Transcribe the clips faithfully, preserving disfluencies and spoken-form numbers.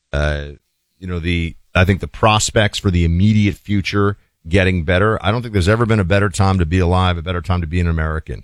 uh, you know, the I think the prospects for the immediate future getting better. I don't think there's ever been a better time to be alive, a better time to be an American.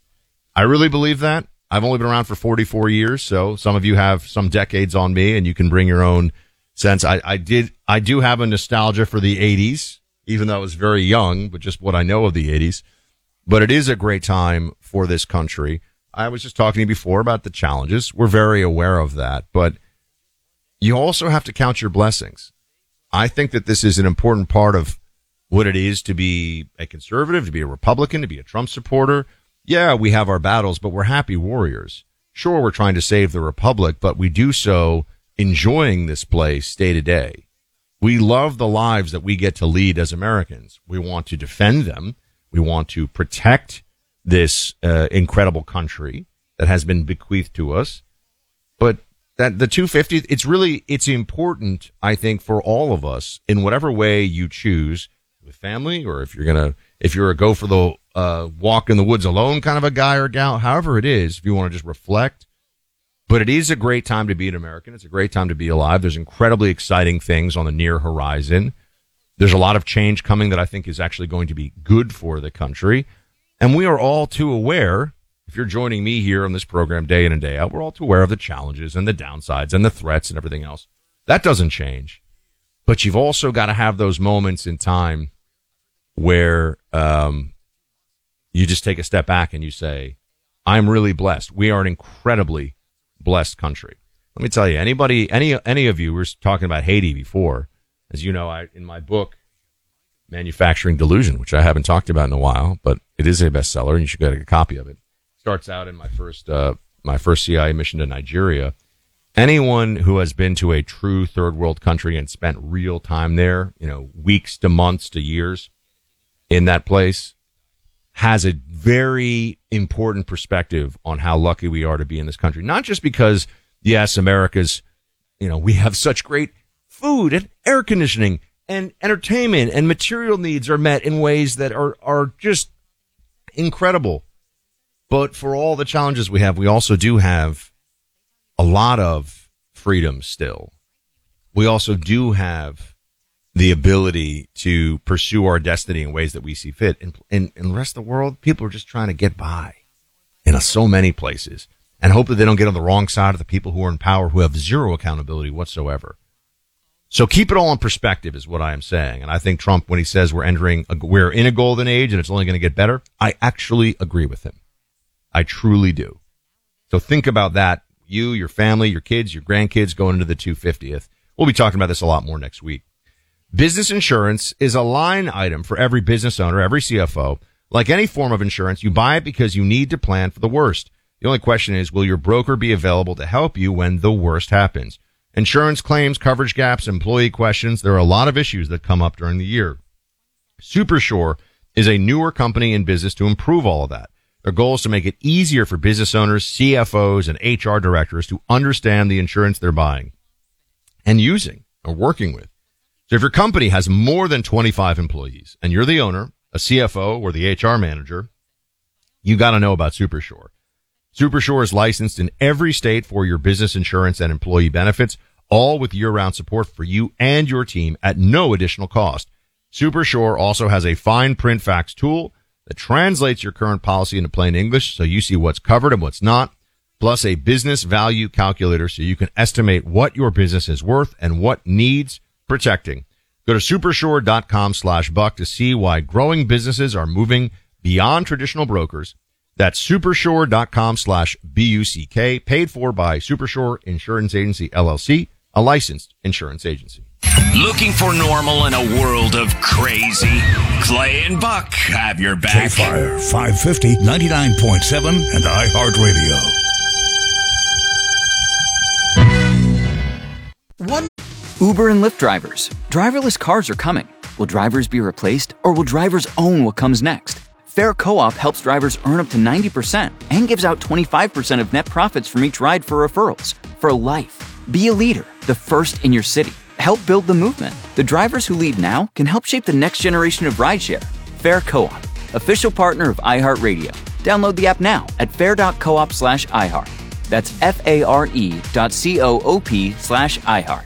I really believe that. I've only been around for forty-four years, so some of you have some decades on me, and you can bring your own sense. I, I did, I do have a nostalgia for the eighties, even though I was very young, but just what I know of the eighties. But it is a great time for this country. I was just talking to you before about the challenges. We're very aware of that, but you also have to count your blessings. I think that this is an important part of what it is to be a conservative, to be a Republican, to be a Trump supporter. Yeah, we have our battles, but we're happy warriors. Sure, we're trying to save the republic, but we do so enjoying this place day to day. We love the lives that we get to lead as Americans. We want to defend them. We want to protect this uh, incredible country that has been bequeathed to us. But that the two fifty, it's really, it's important, I think, for all of us in whatever way you choose, with family, or if you're going to, if you're a go for the uh, walk in the woods alone kind of a guy or gal, however it is, if you want to just reflect. But it is a great time to be an American. It's a great time to be alive. There's incredibly exciting things on the near horizon. There's a lot of change coming that I think is actually going to be good for the country. And we are all too aware, if you're joining me here on this program day in and day out, we're all too aware of the challenges and the downsides and the threats and everything else. That doesn't change. But you've also got to have those moments in time where um, you just take a step back and you say, I'm really blessed. We are an incredibly blessed country. Let me tell you, anybody, any, any of you, we were talking about Haiti before. As you know, I, in my book, Manufacturing Delusion, which I haven't talked about in a while, but it is a bestseller and you should get a copy of it. Starts out in my first, uh, my first C I A mission to Nigeria. Anyone who has been to a true third world country and spent real time there, you know, weeks to months to years in that place, has a very important perspective on how lucky we are to be in this country. Not just because, yes, America's, you know, we have such great food and air conditioning and entertainment and material needs are met in ways that are, are just incredible. But for all the challenges we have, we also do have a lot of freedom still. We also do have the ability to pursue our destiny in ways that we see fit. In, in, in the rest of the world, people are just trying to get by in so many places and hope that they don't get on the wrong side of the people who are in power, who have zero accountability whatsoever. So keep it all in perspective is what I am saying. And I think Trump, when he says we're entering, a, we're in a golden age and it's only going to get better, I actually agree with him. I truly do. So think about that. You, your family, your kids, your grandkids going into the two hundred fiftieth. We'll be talking about this a lot more next week. Business insurance is a line item for every business owner, every C F O. Like any form of insurance, you buy it because you need to plan for the worst. The only question is, will your broker be available to help you when the worst happens? Insurance claims, coverage gaps, employee questions. There are a lot of issues that come up during the year. Supersure is a newer company in business to improve all of that. Their goal is to make it easier for business owners, C F Os, and H R directors to understand the insurance they're buying and using or working with. So if your company has more than twenty-five employees and you're the owner, a C F O, or the H R manager, you got to know about Supersure. Supersure is licensed in every state for your business insurance and employee benefits, all with year-round support for you and your team at no additional cost. Supersure also has a fine print fax tool that translates your current policy into plain English so you see what's covered and what's not, plus a business value calculator so you can estimate what your business is worth and what needs protecting. Go to supersure.com slash buck to see why growing businesses are moving beyond traditional brokers. That's supersure.com slash B-U-C-K, paid for by Supersure Insurance Agency, L L C, a licensed insurance agency. Looking for normal in a world of crazy? Clay and Buck have your back. K-Fire, five fifty, ninety-nine point seven, and iHeartRadio. One. Uber and Lyft drivers. Driverless cars are coming. Will drivers be replaced, or will drivers own what comes next? Fair Co-op helps drivers earn up to ninety percent and gives out twenty-five percent of net profits from each ride for referrals. For life. Be a leader, the first in your city. Help build the movement. The drivers who lead now can help shape the next generation of rideshare. Fair Co-op, official partner of iHeartRadio. Download the app now at fair.coop slash iHeart. That's F-A-R-E dot C-O-O-P slash iHeart.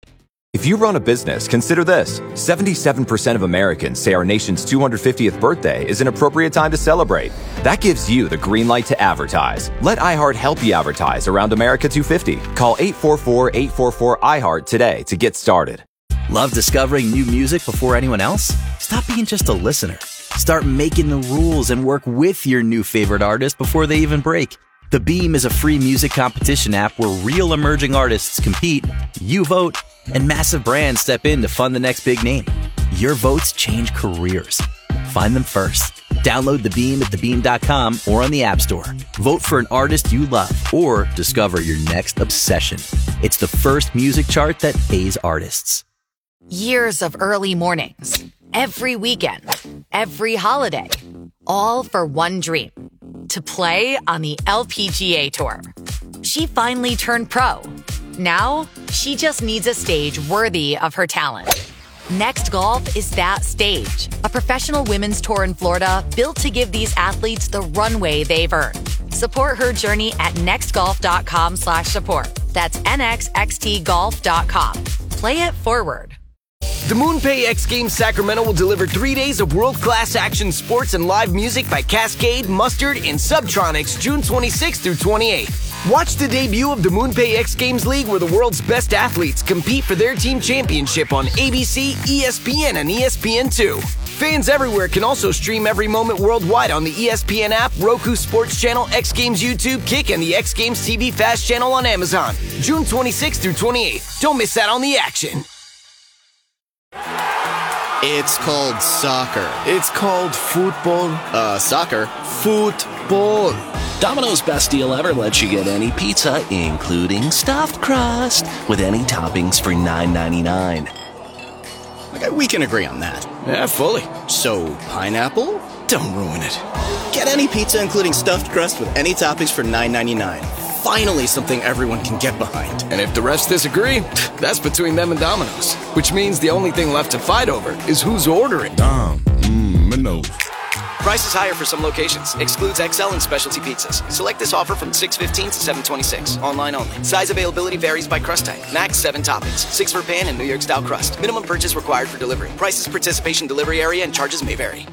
If you run a business, consider this. seventy-seven percent of Americans say our nation's two hundred fiftieth birthday is an appropriate time to celebrate. That gives you the green light to advertise. Let iHeart help you advertise around America two fifty. Call eight four four, eight four four, iHeart today to get started. Love discovering new music before anyone else? Stop being just a listener. Start making the rules and work with your new favorite artist before they even break. The Beam is a free music competition app where real emerging artists compete, you vote, and massive brands step in to fund the next big name. Your votes change careers. Find them first. Download The Beam at the beam dot com or on the App Store. Vote for an artist you love or discover your next obsession. It's the first music chart that pays artists. Years of early mornings, every weekend, every holiday, all for one dream, to play on the L P G A Tour. She finally turned pro. Now, she just needs a stage worthy of her talent. Next Golf is that stage, a professional women's tour in Florida built to give these athletes the runway they've earned. Support her journey at nextgolf.com slash support. That's nxxt golf dot com. Play it forward. The MoonPay X Games Sacramento will deliver three days of world-class action sports and live music by Cascade, Mustard, and Subtronics June twenty-sixth through twenty-eighth. Watch the debut of the MoonPay X Games League where the world's best athletes compete for their team championship on A B C, E S P N, and E S P N two. Fans everywhere can also stream every moment worldwide on the E S P N app, Roku Sports Channel, X Games YouTube, Kick, and the X Games T V Fast Channel on Amazon. June twenty-sixth through twenty-eighth. Don't miss out on the action. It's called soccer. It's called football. Uh, soccer. Football. Domino's best deal ever lets you get any pizza, including stuffed crust, with any toppings for nine ninety-nine. Okay, we can agree on that. Yeah, fully. So, pineapple? Don't ruin it. Get any pizza, including stuffed crust, with any toppings for nine ninety-nine. Finally, something everyone can get behind. And if the rest disagree, that's between them and Domino's. Which means the only thing left to fight over is who's ordering. Dom, mmm, no. Price is higher for some locations. Excludes X L and specialty pizzas. Select this offer from six fifteen to seven twenty-six. Online only. Size availability varies by crust type. Max seven toppings. Six for pan and New York style crust. Minimum purchase required for delivery. Prices, participation, delivery area, and charges may vary.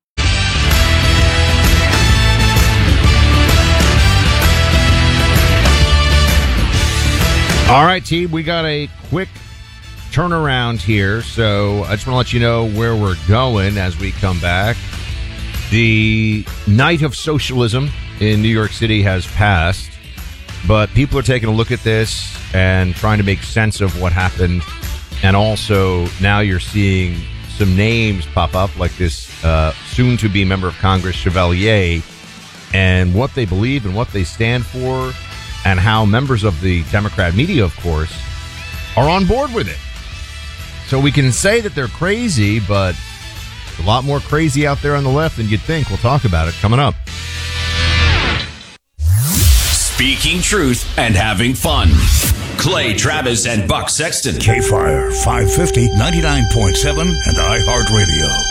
All right, team, we got a quick turnaround here, so I just want to let you know where we're going as we come back. The night of socialism in New York City has passed, but people are taking a look at this and trying to make sense of what happened, and also now you're seeing some names pop up, like this uh, soon-to-be member of Congress, Chevalier, and what they believe and what they stand for, and how members of the Democrat media, of course, are on board with it. So we can say that they're crazy, but a lot more crazy out there on the left than you'd think. We'll talk about it coming up. Speaking truth and having fun. Clay Travis and Buck Sexton. K-Fire five fifty, ninety-nine point seven, and iHeartRadio.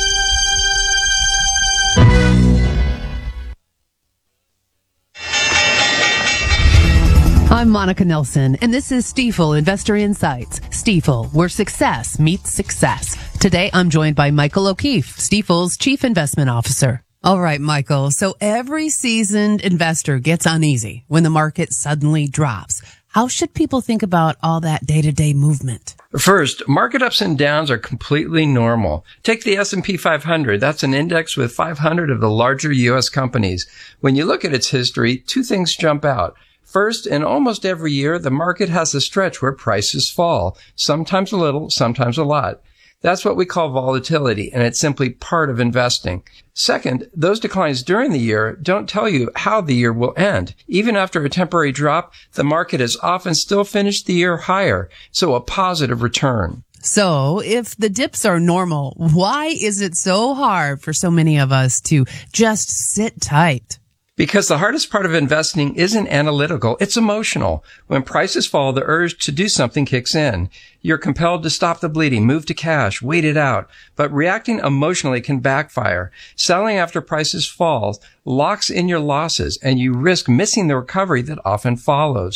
I'm Monica Nelson, and this is Stifel Investor Insights. Stifel, where success meets success. Today, I'm joined by Michael O'Keefe, Stifel's Chief Investment Officer. All right, Michael. So every seasoned investor gets uneasy when the market suddenly drops. How should people think about all that day-to-day movement? First, market ups and downs are completely normal. Take the S and P five hundred. That's an index with five hundred of the larger U S companies. When you look at its history, two things jump out. First, in almost every year, the market has a stretch where prices fall, sometimes a little, sometimes a lot. That's what we call volatility, and it's simply part of investing. Second, those declines during the year don't tell you how the year will end. Even after a temporary drop, the market has often still finished the year higher, so a positive return. So if the dips are normal, why is it so hard for so many of us to just sit tight? Because the hardest part of investing isn't analytical, it's emotional. When prices fall, the urge to do something kicks in. You're compelled to stop the bleeding, move to cash, wait it out. But reacting emotionally can backfire. Selling after prices fall locks in your losses, and you risk missing the recovery that often follows.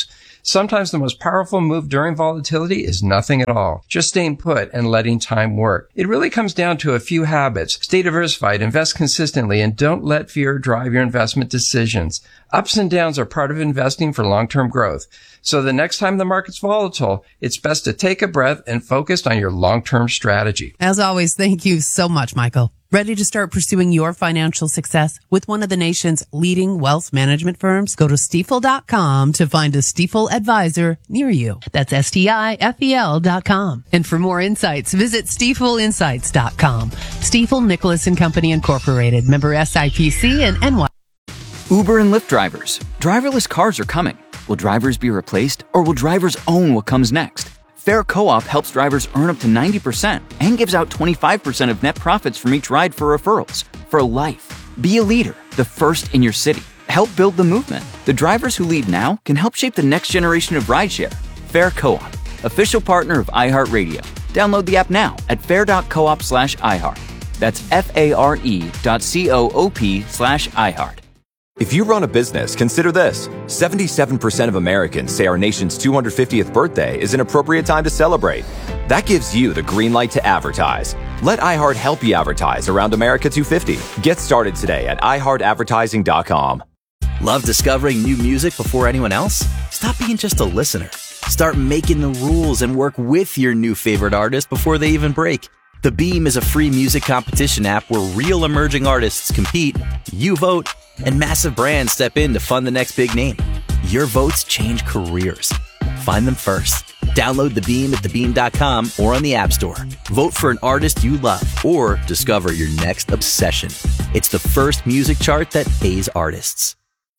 Sometimes the most powerful move during volatility is nothing at all. Just staying put and letting time work. It really comes down to a few habits. Stay diversified, invest consistently, and don't let fear drive your investment decisions. Ups and downs are part of investing for long-term growth. So the next time the market's volatile, it's best to take a breath and focus on your long-term strategy. As always, thank you so much, Michael. Ready to start pursuing your financial success with one of the nation's leading wealth management firms? Go to Stifel dot com to find a Stifel advisor near you. That's S T I F E L dot com. And for more insights, visit Stifel Insights dot com. Stifel Nicholas and Company Incorporated, member S I P C and N Y. Uber and Lyft drivers. Driverless cars are coming. Will drivers be replaced, or will drivers own what comes next? Fair Co-op helps drivers earn up to ninety percent and gives out twenty-five percent of net profits from each ride for referrals. For life. Be a leader, the first in your city. Help build the movement. The drivers who lead now can help shape the next generation of rideshare. Fair Co-op, official partner of iHeartRadio. Download the app now at fair.coop slash iHeart. That's F-A-R-E dot C-O-O-P slash iHeart. If you run a business, consider this. seventy-seven percent of Americans say our nation's two hundred fiftieth birthday is an appropriate time to celebrate. That gives you the green light to advertise. Let iHeart help you advertise around America two fifty. Get started today at i heart advertising dot com. Love discovering new music before anyone else? Stop being just a listener. Start making the rules and work with your new favorite artist before they even break. The Beam is a free music competition app where real emerging artists compete, you vote, and massive brands step in to fund the next big name. Your votes change careers. Find them first. Download The Beam at the beam dot com or on the App Store. Vote for an artist you love or discover your next obsession. It's the first music chart that pays artists.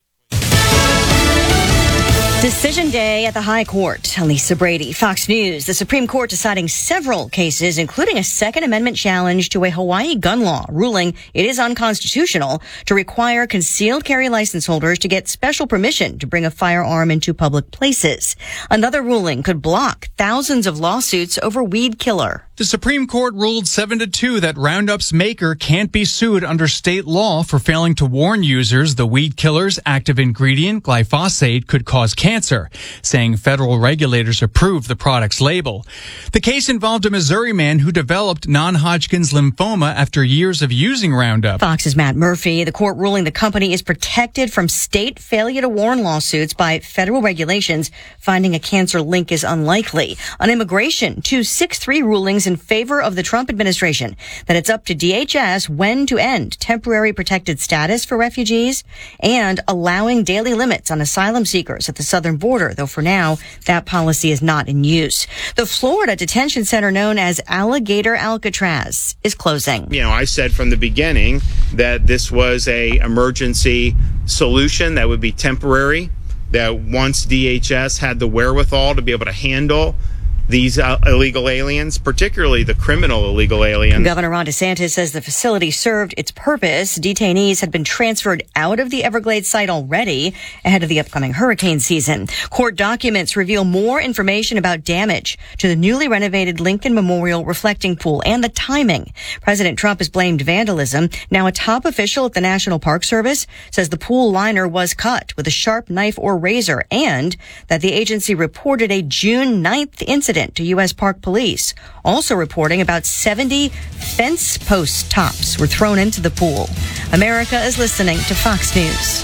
Decision day at the High Court. Lisa Brady, Fox News. The Supreme Court deciding several cases, including a Second Amendment challenge to a Hawaii gun law, ruling it is unconstitutional to require concealed carry license holders to get special permission to bring a firearm into public places. Another ruling could block thousands of lawsuits over weed killer. The Supreme Court ruled seven to two that Roundup's maker can't be sued under state law for failing to warn users the weed killer's active ingredient, glyphosate, could cause cancer, saying federal regulators approved the product's label. The case involved a Missouri man who developed non-Hodgkin's lymphoma after years of using Roundup. Fox's Matt Murphy. The court ruling the company is protected from state failure to warn lawsuits by federal regulations, finding a cancer link is unlikely. On immigration, two six three rulings in favor of the Trump administration that it's up to D H S when to end temporary protected status for refugees and allowing daily limits on asylum seekers at the southern border, though for now that policy is not in use. The Florida detention center known as Alligator Alcatraz is closing. You know, I said from the beginning that this was a emergency solution that would be temporary, that once D H S had the wherewithal to be able to handle these uh, illegal aliens, particularly the criminal illegal aliens. Governor Ron DeSantis says the facility served its purpose. Detainees had been transferred out of the Everglades site already ahead of the upcoming hurricane season. Court documents reveal more information about damage to the newly renovated Lincoln Memorial reflecting pool and the timing. President Trump has blamed vandalism. Now a top official at the National Park Service says the pool liner was cut with a sharp knife or razor and that the agency reported a June ninth incident to U S Park Police, also reporting about seventy fence post tops were thrown into the pool. America is listening to Fox News.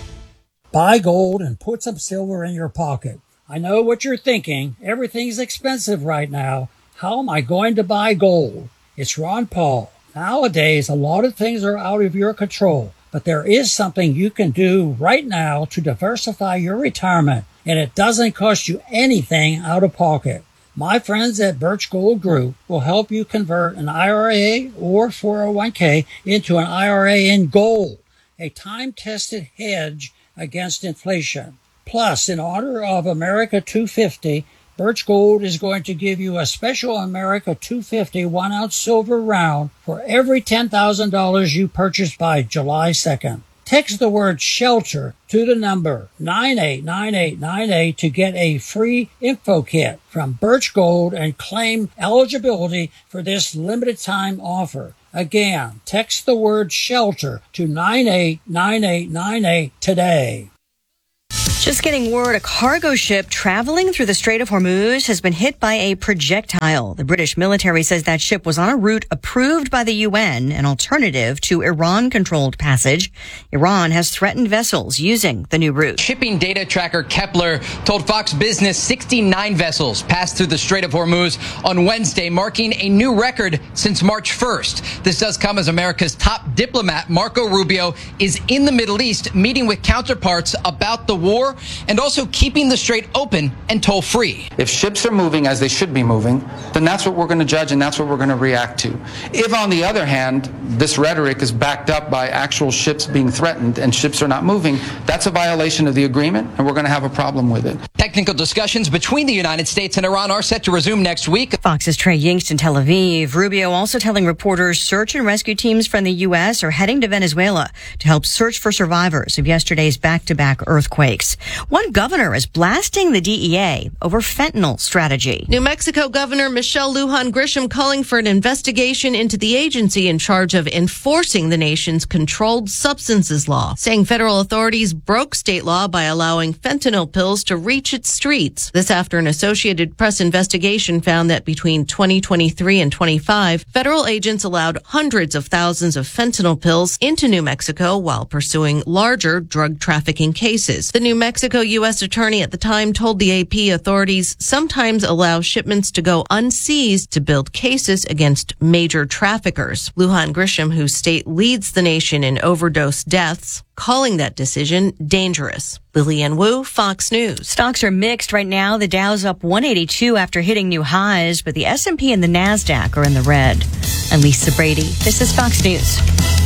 Buy gold and put some silver in your pocket. I know what you're thinking. Everything's expensive right now. How am I going to buy gold? It's Ron Paul. Nowadays, a lot of things are out of your control, but there is something you can do right now to diversify your retirement, and it doesn't cost you anything out of pocket. My friends at Birch Gold Group will help you convert an I R A or four oh one k into an I R A in gold, a time-tested hedge against inflation. Plus, in honor of America two fifty, Birch Gold is going to give you a special America two fifty one-ounce silver round for every ten thousand dollars you purchase by July second. Text the word SHELTER to the number nine eight nine eight nine eight to get a free info kit from Birch Gold and claim eligibility for this limited time offer. Again, text the word SHELTER to nine eight nine eight nine eight today. Just getting word, a cargo ship traveling through the Strait of Hormuz has been hit by a projectile. The British military says that ship was on a route approved by the U N, an alternative to Iran-controlled passage. Iran has threatened vessels using the new route. Shipping data tracker Kepler told Fox Business sixty-nine vessels passed through the Strait of Hormuz on Wednesday, marking a new record since March first. This does come as America's top diplomat, Marco Rubio, is in the Middle East meeting with counterparts about the war and also keeping the strait open and toll-free. If ships are moving as they should be moving, then that's what we're going to judge and that's what we're going to react to. If, on the other hand, this rhetoric is backed up by actual ships being threatened and ships are not moving, that's a violation of the agreement and we're going to have a problem with it. Technical discussions between the United States and Iran are set to resume next week. Fox's Trey Yingst in Tel Aviv. Rubio also telling reporters search and rescue teams from the U S are heading to Venezuela to help search for survivors of yesterday's back-to-back earthquakes. One governor is blasting the D E A over fentanyl strategy. New Mexico Governor Michelle Lujan Grisham calling for an investigation into the agency in charge of enforcing the nation's controlled substances law, saying federal authorities broke state law by allowing fentanyl pills to reach its streets. This after an Associated Press investigation found that between twenty twenty-three and twenty-five, federal agents allowed hundreds of thousands of fentanyl pills into New Mexico while pursuing larger drug trafficking cases. The New Mexico U S attorney at the time told the A P authorities sometimes allow shipments to go unseized to build cases against major traffickers. Lujan Grisham, whose state leads the nation in overdose deaths, calling that decision dangerous. Lillian Wu, Fox News. Stocks are mixed right now. The Dow's up one eighty-two after hitting new highs, but the S and P and the NASDAQ are in the red. I'm Lisa Brady. This is Fox News.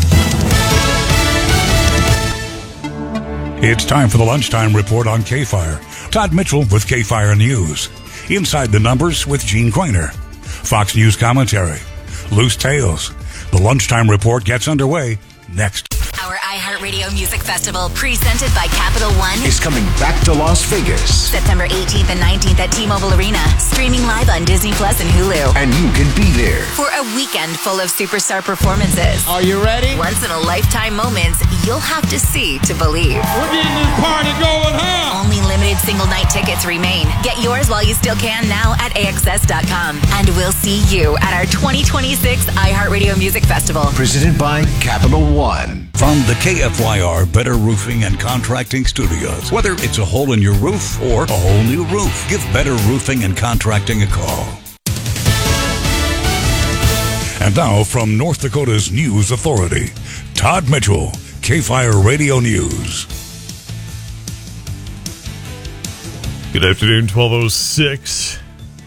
It's time for the Lunchtime Report on K-Fire. Todd Mitchell with K-Fire News. Inside the Numbers with Gene Quainer. Fox News commentary. Loose Tales. The Lunchtime Report gets underway next. Our iHeartRadio Music Festival, presented by Capital One, is coming back to Las Vegas. September eighteenth and nineteenth at T-Mobile Arena. Streaming live on Disney Plus and Hulu. And you can be there for a weekend full of superstar performances. Are you ready? Once in a lifetime moments you'll have to see to believe. We're getting this party going, huh? Only limited single night tickets remain. Get yours while you still can now at A X S dot com. And we'll see you at our twenty twenty-six iHeartRadio Music Festival. Presented by Capital One. From the K F Y R Better Roofing and Contracting Studios. Whether it's a hole in your roof or a whole new roof, give Better Roofing and Contracting a call. And now from North Dakota's News Authority, Todd Mitchell, K-Fire Radio News. Good afternoon, twelve oh six.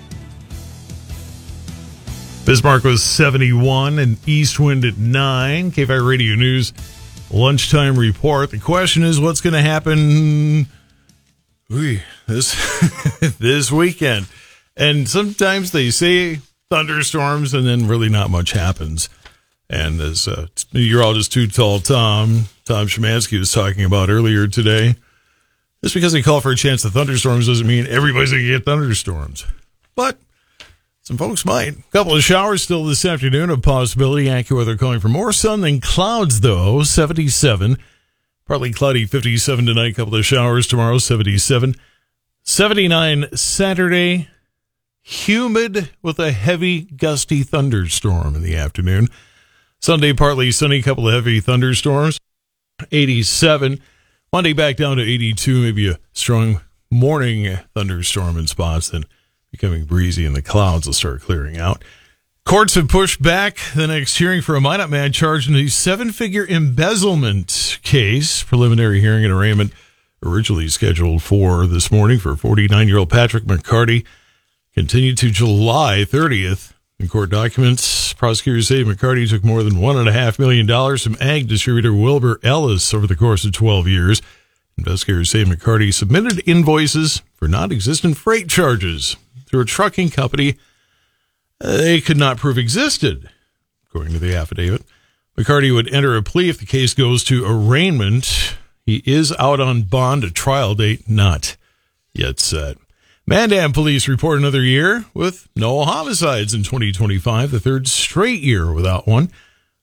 Bismarck was seventy-one and east wind at nine. K-Fire Radio News lunchtime report. The question is, what's going to happen ooh, this this weekend? And sometimes they say thunderstorms, and then really not much happens. And as uh, you're all just too tall, Tom, Tom Szymanski was talking about earlier today, just because they call for a chance of thunderstorms doesn't mean everybody's going to get thunderstorms. But some folks might. A couple of showers still this afternoon, a possibility. AccuWeather calling for more sun than clouds, though. seventy-seven. Partly cloudy, fifty-seven tonight. Couple of showers tomorrow, seventy-seven. seventy-nine Saturday. Humid with a heavy, gusty thunderstorm in the afternoon. Sunday, partly sunny, couple of heavy thunderstorms. eighty-seven. Monday back down to eighty-two. Maybe a strong morning thunderstorm in spots, then becoming breezy and the clouds will start clearing out. Courts have pushed back the next hearing for a Minot man charged in a seven-figure embezzlement case. Preliminary hearing and arraignment originally scheduled for this morning for forty-nine-year-old Patrick McCarty continued to July thirtieth. In court documents, prosecutors say McCarty took more than one point five million dollars from ag distributor Wilbur Ellis over the course of twelve years. Investigators say McCarty submitted invoices for non-existent freight charges through a trucking company they could not prove existed. According to the affidavit, McCarty would enter a plea if the case goes to arraignment. He is out on bond, a trial date not yet set. Mandan police report another year with no homicides in twenty twenty-five, the third straight year without one.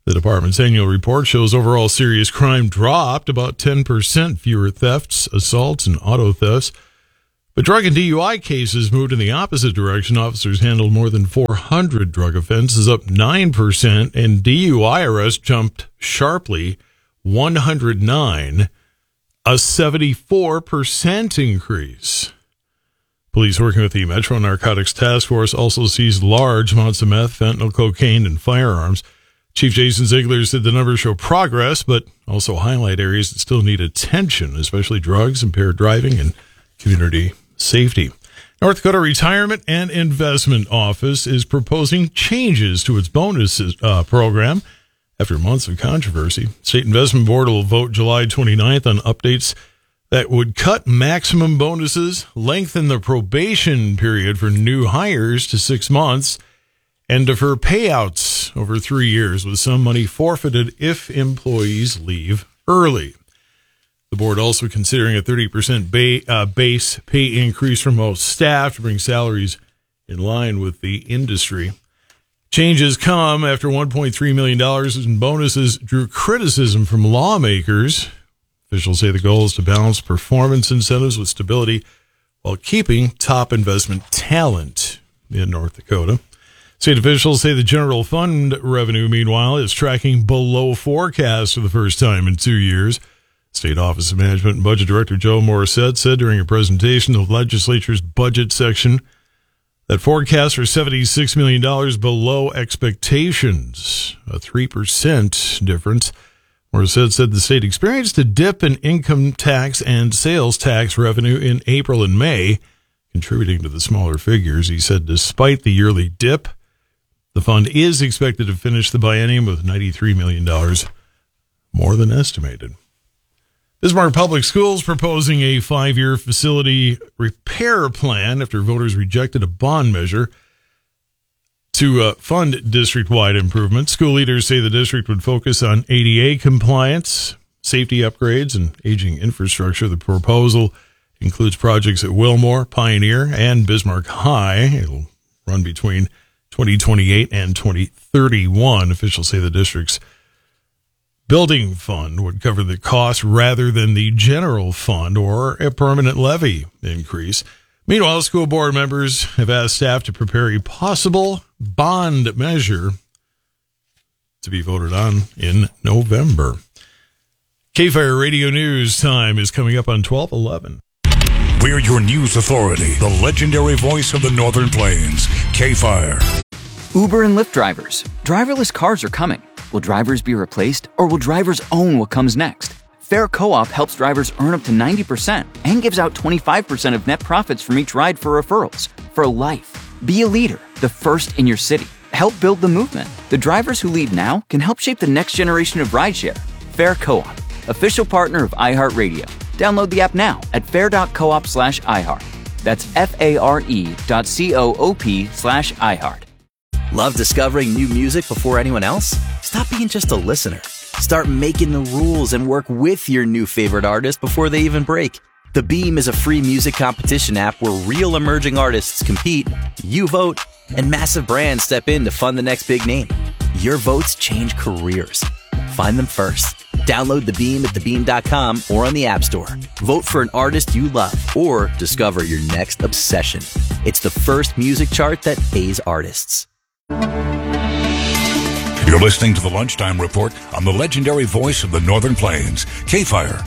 The department's annual report shows overall serious crime dropped, about ten percent fewer thefts, assaults, and auto thefts. But drug and D U I cases moved in the opposite direction. Officers handled more than four hundred drug offenses, up nine percent, and D U I arrests jumped sharply, one hundred nine, a seventy-four percent increase. Police working with the Metro Narcotics Task Force also seized large amounts of meth, fentanyl, cocaine, and firearms. Chief Jason Ziegler said the numbers show progress, but also highlight areas that still need attention, especially drugs, impaired driving, and community safety. North Dakota Retirement and Investment Office is proposing changes to its bonuses uh, program after months of controversy. State Investment Board will vote July twenty-ninth on updates that would cut maximum bonuses, lengthen the probation period for new hires to six months, and defer payouts over three years with some money forfeited if employees leave early. The board also considering a thirty percent ba- uh, base pay increase for most staff to bring salaries in line with the industry. Changes come after one point three million dollars in bonuses drew criticism from lawmakers. Officials say the goal is to balance performance incentives with stability while keeping top investment talent in North Dakota. State officials say the general fund revenue, meanwhile, is tracking below forecast for the first time in two years. State Office of Management and Budget Director Joe Morissette said during a presentation to the legislature's budget section that forecasts are seventy-six million dollars below expectations, a three percent difference. Morissette said the state experienced a dip in income tax and sales tax revenue in April and May, contributing to the smaller figures. He said despite the yearly dip, the fund is expected to finish the biennium with ninety-three million dollars more than estimated. Bismarck Public Schools proposing a five-year facility repair plan after voters rejected a bond measure to uh, fund district-wide improvements. School leaders say the district would focus on A D A compliance, safety upgrades, and aging infrastructure. The proposal includes projects at Wilmore, Pioneer, and Bismarck High. It'll run between twenty twenty-eight and twenty thirty-one. Officials say the district's building fund would cover the cost rather than the general fund or a permanent levy increase. Meanwhile, school board members have asked staff to prepare a possible bond measure to be voted on in November. K-Fire Radio News time is coming up on twelve eleven. We're your news authority, the legendary voice of the Northern Plains, K-Fire. Uber and Lyft drivers. Driverless cars are coming. Will drivers be replaced, or will drivers own what comes next? Fair Co-op helps drivers earn up to ninety percent and gives out twenty-five percent of net profits from each ride for referrals. For life. Be a leader, the first in your city. Help build the movement. The drivers who lead now can help shape the next generation of rideshare. Fair Co-op, official partner of iHeartRadio. Download the app now at fair.coop slash iHeart. That's F-A-R-E dot C-O-O-P slash iHeart. Love discovering new music before anyone else? Stop being just a listener. Start making the rules and work with your new favorite artist before they even break. The Beam is a free music competition app where real emerging artists compete, you vote, and massive brands step in to fund the next big name. Your votes change careers. Find them first. Download The Beam at the beam dot com or on the App Store. Vote for an artist you love or discover your next obsession. It's the first music chart that pays artists. You're listening to the Lunchtime Report on the legendary voice of the Northern Plains, K-Fire.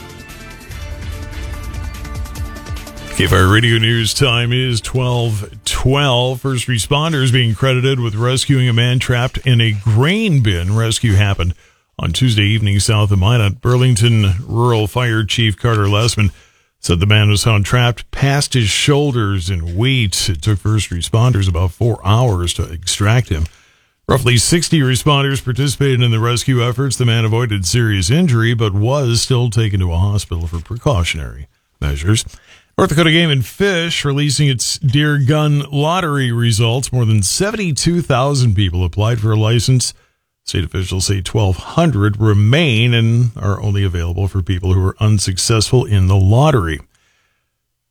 K-Fire Radio News time is twelve twelve. First responders being credited with rescuing a man trapped in a grain bin. Rescue happened on Tuesday evening south of Minot. Burlington Rural Fire Chief Carter Lessman said the man was found trapped past his shoulders in wheat. It took first responders about four hours to extract him. Roughly sixty responders participated in the rescue efforts. The man avoided serious injury, but was still taken to a hospital for precautionary measures. North Dakota Game and Fish releasing its Deer Gun Lottery results. More than seventy-two thousand people applied for a license. State officials say twelve hundred remain and are only available for people who are unsuccessful in the lottery.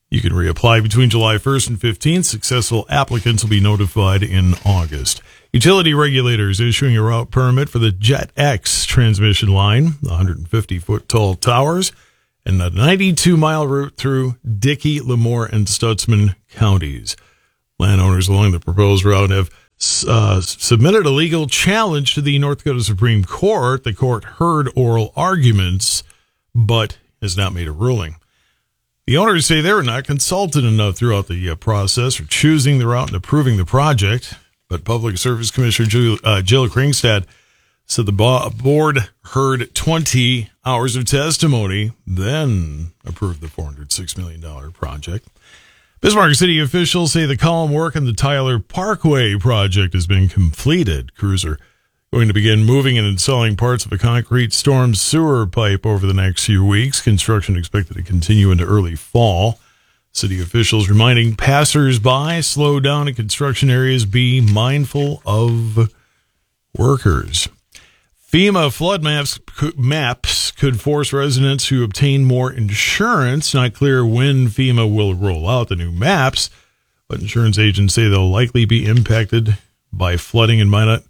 You can reapply between July first and fifteenth. Successful applicants will be notified in August. Utility regulators issuing a route permit for the JetX transmission line, the one hundred fifty foot tall towers, and a ninety-two mile route through Dickey, Lemoore, and Stutzman counties. Landowners along the proposed route have uh, submitted a legal challenge to the North Dakota Supreme Court. The court heard oral arguments, but has not made a ruling. The owners say they were not consulted enough throughout the uh, process for choosing the route and approving the project. But Public Service Commissioner Jill, uh, Jill Kringstad said the bo- board heard twenty hours of testimony, then approved the four hundred six million dollars project. Bismarck City officials say the column work on the Tyler Parkway project has been completed. Crews are going to begin moving and installing parts of a concrete storm sewer pipe over the next few weeks. Construction expected to continue into early fall. City officials reminding passers-by, slow down in construction areas, be mindful of workers. FEMA flood maps, maps could force residents to obtain more insurance. Not clear when FEMA will roll out the new maps, but insurance agents say they'll likely be impacted by flooding in Minot.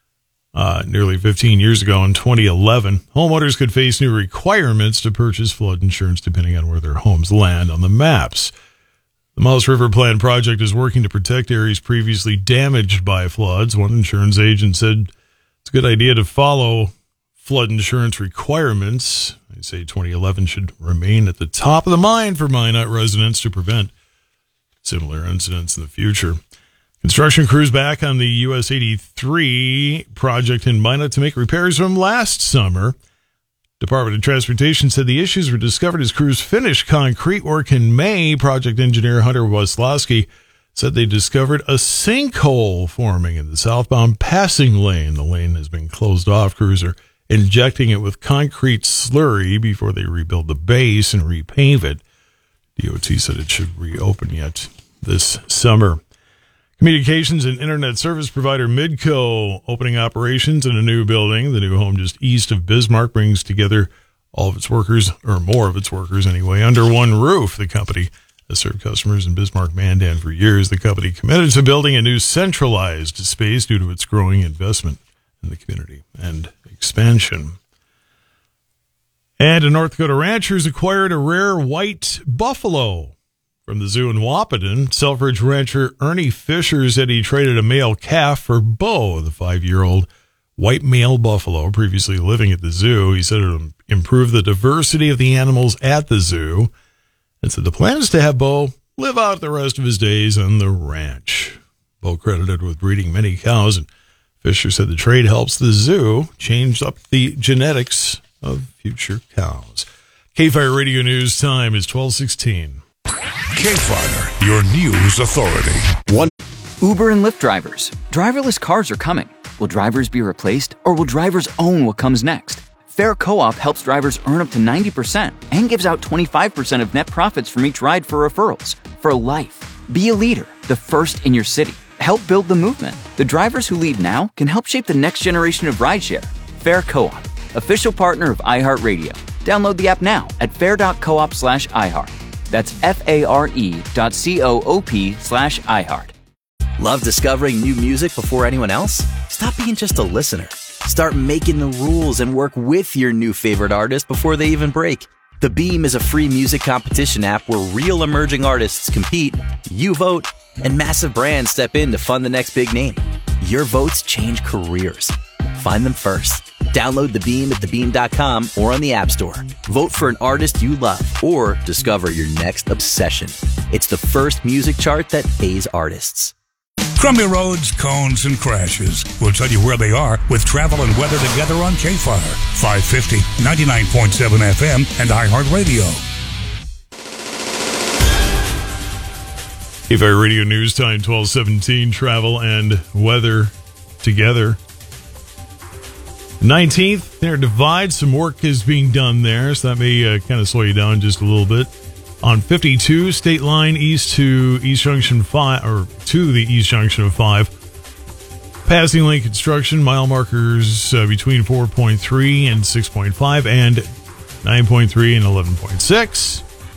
Uh, nearly fifteen years ago in twenty eleven, homeowners could face new requirements to purchase flood insurance depending on where their homes land on the maps. The Mouse River Plan project is working to protect areas previously damaged by floods. One insurance agent said it's a good idea to follow flood insurance requirements. They say twenty eleven should remain at the top of the mind for Minot residents to prevent similar incidents in the future. Construction crews back on the U S eighty-three project in Minot to make repairs from last summer. Department of Transportation said the issues were discovered as crews finished concrete work in May. Project engineer Hunter Waslowski said they discovered a sinkhole forming in the southbound passing lane. The lane has been closed off. Crews are injecting it with concrete slurry before they rebuild the base and repave it. D O T said it should reopen yet this summer. Communications and internet service provider Midco opening operations in a new building. The new home just east of Bismarck brings together all of its workers, or more of its workers anyway, under one roof. The company has served customers in Bismarck Mandan for years. The company committed to building a new centralized space due to its growing investment in the community and expansion. And a North Dakota ranchers acquired a rare white buffalo from the zoo in Wahpeton. Selfridge rancher Ernie Fisher said he traded a male calf for Bo, the five-year-old white male buffalo previously living at the zoo. He said it would improve the diversity of the animals at the zoo, and said the plan is to have Bo live out the rest of his days on the ranch. Bo credited with breeding many cows, and Fisher said the trade helps the zoo change up the genetics of future cows. K-Fire Radio News time is twelve sixteen. K-Fire, your news authority. One. Uber and Lyft drivers. Driverless cars are coming. Will drivers be replaced, or will drivers own what comes next? Fair Co-op helps drivers earn up to ninety percent and gives out twenty-five percent of net profits from each ride for referrals. For life. Be a leader, the first in your city. Help build the movement. The drivers who lead now can help shape the next generation of rideshare. Fair Co-op, official partner of iHeartRadio. Download the app now at fair.coop slash iHeart. That's F-A-R-E dot C-O-O-P slash iHeart. Love discovering new music before anyone else? Stop being just a listener. Start making the rules and work with your new favorite artist before they even break. The Beam is a free music competition app where real emerging artists compete, you vote, and massive brands step in to fund the next big name. Your votes change careers. Find them first. Download The Beam at the beam dot com or on the App Store. Vote for an artist you love or discover your next obsession. It's the first music chart that pays artists. Crumbly roads, cones, and crashes. We'll tell you where they are with travel and weather together on K-Fire. five fifty, ninety-nine point seven F M, and iHeartRadio. K-Fire Radio News time, twelve seventeen. Travel and weather together. nineteenth, there Divide. Some work is being done there, so that may uh, kind of slow you down just a little bit. On fifty-two, state line east to East Junction five, or to the East Junction of five. Passing lane construction, mile markers uh, between four point three and six point five, and nine point three and eleven point six.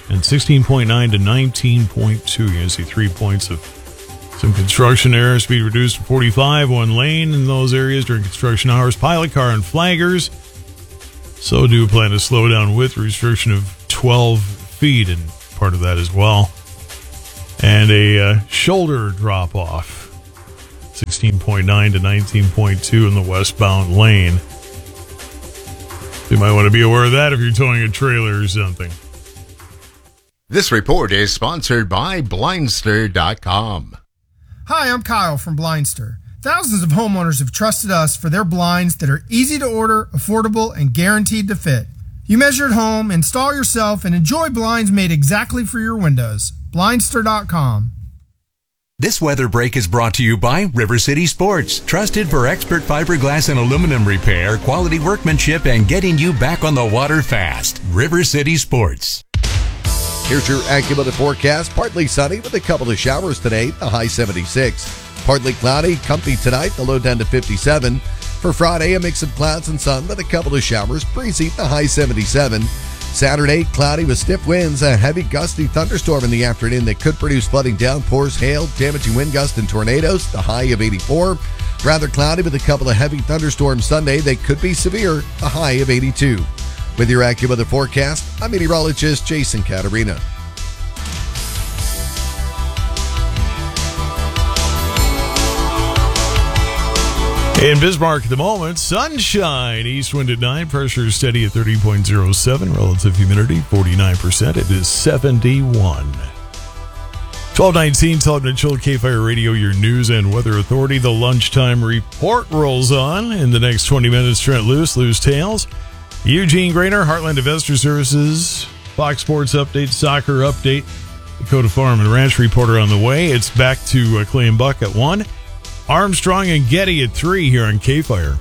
And sixteen point nine to nineteen point two. You're going to see three points of some construction error. Speed reduced to forty-five, one lane in those areas during construction hours. Pilot car and flaggers. So do plan to slow down with restriction of twelve feet, and part of that as well. And a uh, shoulder drop off. sixteen point nine to nineteen point two in the westbound lane. You might want to be aware of that if you're towing a trailer or something. This report is sponsored by Blindster dot com. Hi, I'm Kyle from Blindster. Thousands of homeowners have trusted us for their blinds that are easy to order, affordable, and guaranteed to fit. You measure at home, install yourself, and enjoy blinds made exactly for your windows. Blindster dot com. This weather break is brought to you by River City Sports, trusted for expert fiberglass and aluminum repair, quality workmanship, and getting you back on the water fast. River City Sports. Here's your AccuWeather forecast. Partly sunny with a couple of showers today, the high seventy-six. Partly cloudy, comfy tonight, the low down to fifty-seven. For Friday, a mix of clouds and sun with a couple of showers, breezy, the high seventy-seven. Saturday, cloudy with stiff winds, a heavy gusty thunderstorm in the afternoon that could produce flooding downpours, hail, damaging wind gusts, and tornadoes, the high of eighty-four. Rather cloudy with a couple of heavy thunderstorms Sunday. They could be severe, a high of eighty-two. With your AccuWeather forecast, I'm meteorologist Jason Caterina. In Bismarck at the moment, sunshine, east wind at nine, pressure steady at thirty point oh seven, relative humidity forty-nine percent. It is seventy-one. twelve nineteen, Sullivan and Chill, K-Fire Radio, your news and weather authority. The lunchtime report rolls on. In the next twenty minutes, Trent Loose, Loose Tales. Eugene Grainer, Heartland Investor Services, Fox Sports Update, Soccer Update, Dakota Farm and Ranch Reporter on the way. It's back to uh, Clay and Buck at one. Armstrong and Getty at three here on K-Fire.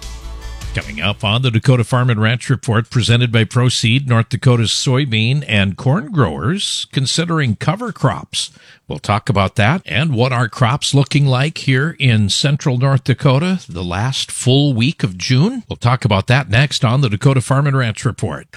Coming up on the Dakota Farm and Ranch Report presented by Proseed, North Dakota's soybean and corn growers considering cover crops. We'll talk about that and what our crops looking like here in central North Dakota the last full week of June. We'll talk about that next on the Dakota Farm and Ranch Report.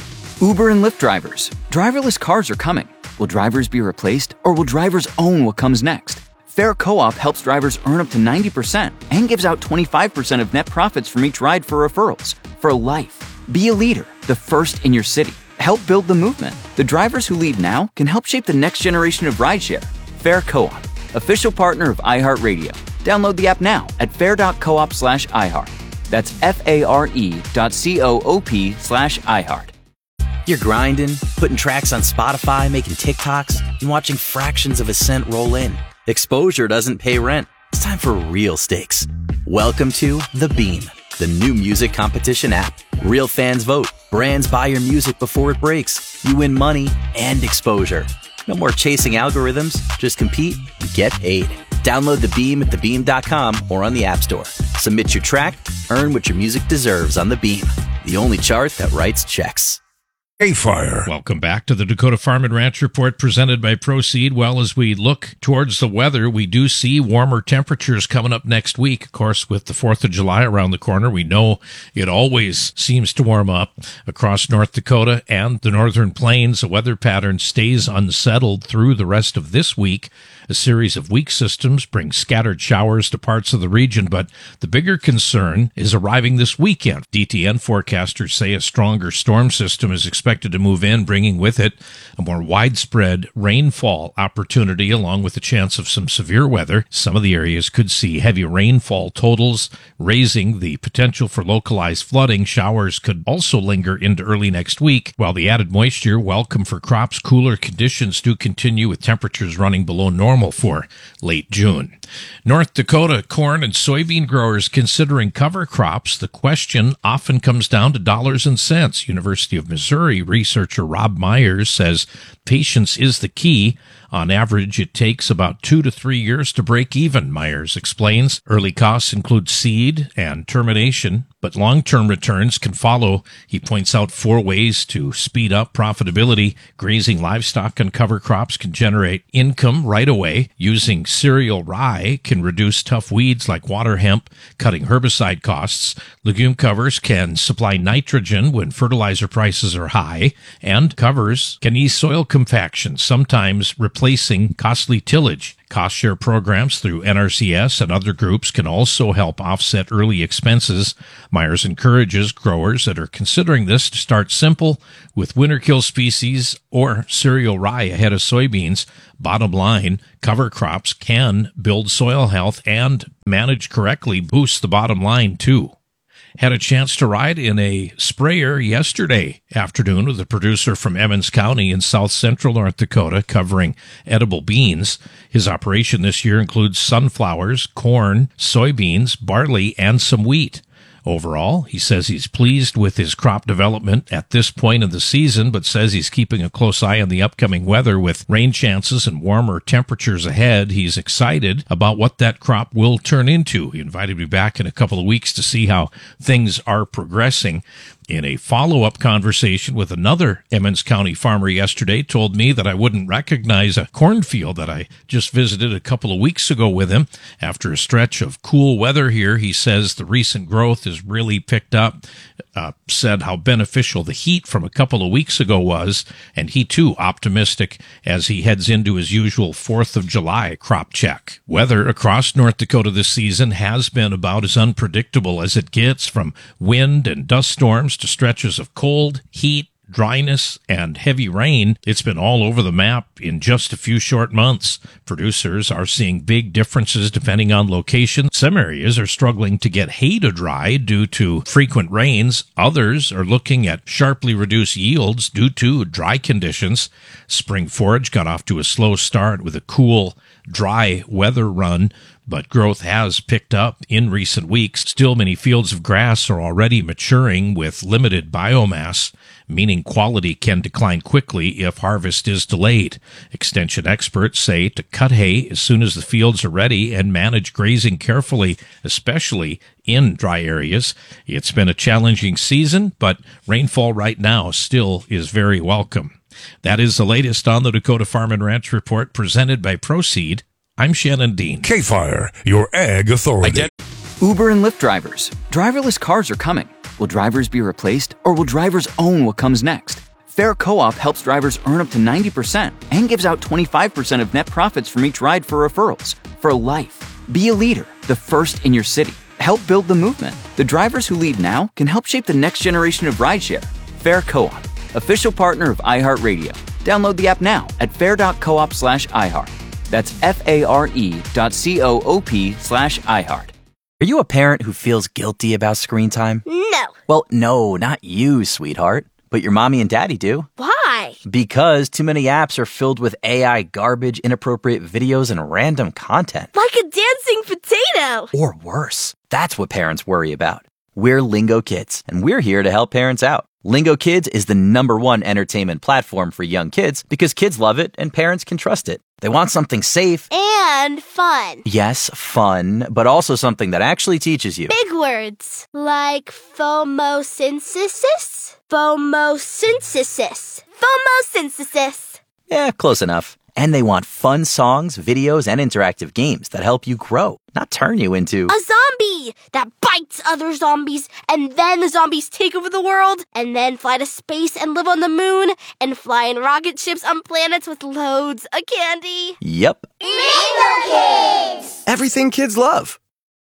Uber and Lyft drivers. Driverless cars are coming. Will drivers be replaced, or will drivers own what comes next? Fair Co-op helps drivers earn up to ninety percent and gives out twenty-five percent of net profits from each ride for referrals. For life. Be a leader, the first in your city. Help build the movement. The drivers who lead now can help shape the next generation of rideshare. Fair Co-op, official partner of iHeartRadio. Download the app now at fair.coop slash iHeart. That's F-A-R-E dot C-O-O-P slash iHeart. You're grinding, putting tracks on Spotify, making TikToks, and watching fractions of a cent roll in. Exposure doesn't pay rent. It's time for real stakes. Welcome to The Beam, the new music competition app. Real fans vote. Brands buy your music before it breaks. You win money and exposure. No more chasing algorithms. Just compete and get paid. Download The Beam at the beam dot com or on the App Store. Submit your track. Earn what your music deserves on The Beam, the only chart that writes checks. K-Fire. Welcome back to the Dakota Farm and Ranch Report presented by Proseed. Well, as we look towards the weather, we do see warmer temperatures coming up next week. Of course, with the fourth of July around the corner, we know it always seems to warm up across North Dakota and the northern plains. The weather pattern stays unsettled through the rest of this week. A series of weak systems bring scattered showers to parts of the region, but the bigger concern is arriving this weekend. D T N forecasters say a stronger storm system is expected to move in, bringing with it a more widespread rainfall opportunity, along with the chance of some severe weather. Some of the areas could see heavy rainfall totals, raising the potential for localized flooding. Showers could also linger into early next week. While the added moisture, welcome for crops, cooler conditions do continue with temperatures running below normal for late June. North Dakota corn and soybean growers considering cover crops. The question often comes down to dollars and cents. University of Missouri researcher Rob Myers says patience is the key. On average, it takes about two to three years to break even, Myers explains. Early costs include seed and termination, but long-term returns can follow. He points out four ways to speed up profitability. Grazing livestock and cover crops can generate income right away. Using cereal rye can reduce tough weeds like water hemp, cutting herbicide costs. Legume covers can supply nitrogen when fertilizer prices are high, and covers can ease soil compaction, sometimes replacing costly tillage. Cost share programs through N R C S and other groups can also help offset early expenses. Myers encourages growers that are considering this to start simple with winter kill species or cereal rye ahead of soybeans. Bottom line, cover crops can build soil health and, managed correctly, boost the bottom line too. Had a chance to ride in a sprayer yesterday afternoon with a producer from Emmons County in south central North Dakota covering edible beans. His operation this year includes sunflowers, corn, soybeans, barley, and some wheat. Overall, he says he's pleased with his crop development at this point of the season, but says he's keeping a close eye on the upcoming weather with rain chances and warmer temperatures ahead. He's excited about what that crop will turn into. He invited me back in a couple of weeks to see how things are progressing. In a follow-up conversation with another Emmons County farmer yesterday, told me that I wouldn't recognize a cornfield that I just visited a couple of weeks ago with him. After a stretch of cool weather here, he says the recent growth has really picked up, uh, said how beneficial the heat from a couple of weeks ago was, and he too optimistic as he heads into his usual fourth of July crop check. Weather across North Dakota this season has been about as unpredictable as it gets, from wind and dust storms to stretches of cold, heat, dryness, and heavy rain. It's been all over the map in just a few short months. Producers are seeing big differences depending on location. Some areas are struggling to get hay to dry due to frequent rains. Others are looking at sharply reduced yields due to dry conditions. Spring forage got off to a slow start with a cool, dry weather run, but growth has picked up in recent weeks. Still, many fields of grass are already maturing with limited biomass, meaning quality can decline quickly if harvest is delayed. Extension experts say to cut hay as soon as the fields are ready and manage grazing carefully, especially in dry areas. It's been a challenging season, but rainfall right now still is very welcome. That is the latest on the Dakota Farm and Ranch Report presented by Proseed. I'm Shannon Dean. K-Fire, your ag authority. Ident- Uber and Lyft drivers. Driverless cars are coming. Will drivers be replaced, or will drivers own what comes next? Fair Co-op helps drivers earn up to ninety percent and gives out twenty-five percent of net profits from each ride for referrals. For life. Be a leader, the first in your city. Help build the movement. The drivers who lead now can help shape the next generation of rideshare. Fair Co-op, official partner of iHeartRadio. Download the app now at fair.coop slash iHeart. That's F-A-R-E dot C-O-O-P slash iHeart. Are you a parent who feels guilty about screen time? No. Well, no, not you, sweetheart. But your mommy and daddy do. Why? Because too many apps are filled with A I garbage, inappropriate videos, and random content. Like a dancing potato. Or worse. That's what parents worry about. We're Lingo Kids, and we're here to help parents out. Lingo Kids is the number one entertainment platform for young kids because kids love it and parents can trust it. They want something safe. And fun. Yes, fun, but also something that actually teaches you. Big words. Like phomosynthesis? Phomosynthesis. Phomosynthesis. Yeah, close enough. And they want fun songs, videos, and interactive games that help you grow, not turn you into a zombie that bites other zombies, and then the zombies take over the world, and then fly to space and live on the moon, and fly in rocket ships on planets with loads of candy. Yep. Lingo Kids! Everything kids love.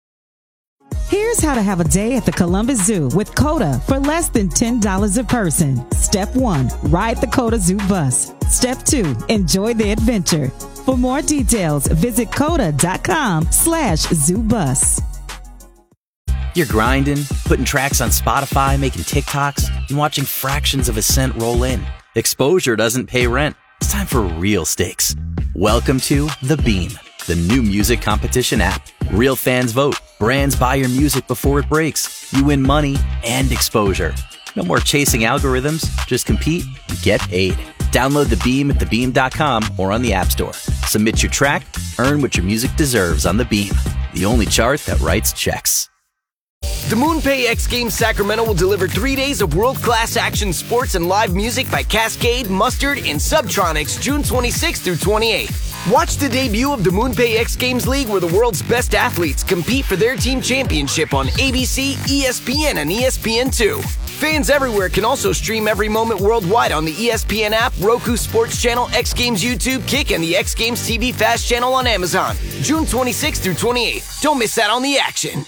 Here's how to have a day at the Columbus Zoo with COTA for less than ten dollars a person. Step one, ride the COTA Zoo bus. Step two, enjoy the adventure. For more details, visit COTA.com slash zoo bus. You're grinding, putting tracks on Spotify, making TikToks, and watching fractions of a cent roll in. Exposure doesn't pay rent. It's time for real stakes. Welcome to The Beam, the new music competition app. Real fans vote. Brands buy your music before it breaks. You win money and exposure. No more chasing algorithms. Just compete and get paid. Download The Beam at the beam dot com or on the App Store. Submit your track, earn what your music deserves on The Beam, the only chart that writes checks. The MoonPay X Games Sacramento will deliver three days of world-class action sports and live music by Cascade, Mustard, and Subtronics June twenty-sixth through twenty-eighth. Watch the debut of the MoonPay X Games League, where the world's best athletes compete for their team championship on A B C, E S P N, and E S P N two. Fans everywhere can also stream every moment worldwide on the E S P N app, Roku Sports Channel, X Games YouTube, Kick, and the X Games T V Fast channel on Amazon. June twenty-sixth through twenty-eighth. Don't miss out on the action.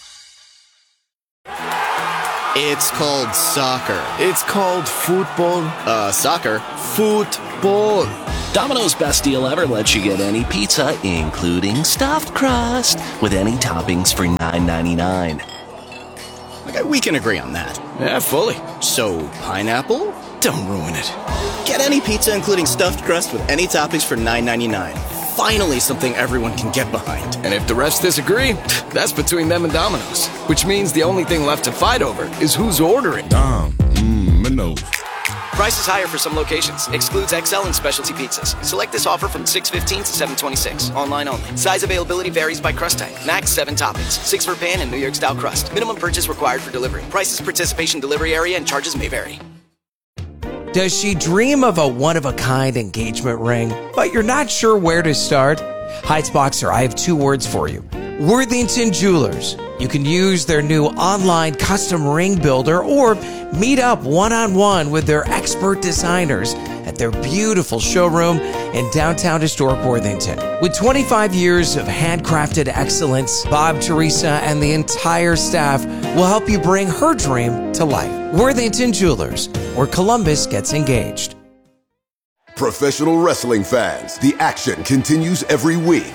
It's called soccer. It's called football. Uh, soccer. Football. Domino's best deal ever lets you get any pizza, including stuffed crust, with any toppings for nine ninety-nine. Okay, we can agree on that. Yeah, fully. So, pineapple? Don't ruin it. Get any pizza, including stuffed crust, with any toppings for nine ninety-nine. Finally, something everyone can get behind. And if the refs disagree, that's between them and Domino's. Which means the only thing left to fight over is who's ordering. Dom, mmm, Minos. Price is higher for some locations. Excludes X L and specialty pizzas. Select this offer from six fifteen to seven twenty-six. Online only. Size availability varies by crust type. Max seven toppings. Six for pan and New York style crust. Minimum purchase required for delivery. Prices, participation, delivery area, and charges may vary. Does she dream of a one-of-a-kind engagement ring, but you're not sure where to start? Heights Boxer, I have two words for you. Worthington Jewelers. You can use their new online custom ring builder or meet up one-on-one with their expert designers at their beautiful showroom in downtown historic Worthington. With twenty-five years of handcrafted excellence, Bob, Teresa, and the entire staff will help you bring her dream to life. Worthington Jewelers, where Columbus gets engaged. Professional wrestling fans, the action continues every week.